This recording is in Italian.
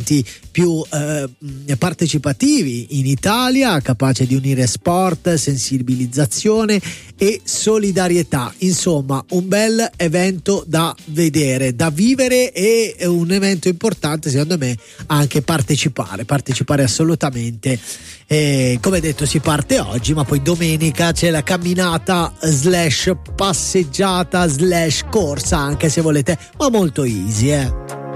eventi più partecipativi in Italia, capace di unire sport, sensibilizzazione e solidarietà. Insomma, un bel evento da vedere, da vivere, e un evento importante secondo me anche partecipare assolutamente. Come detto, si parte oggi, ma poi domenica c'è la camminata / passeggiata / corsa, anche se volete, ma molto easy,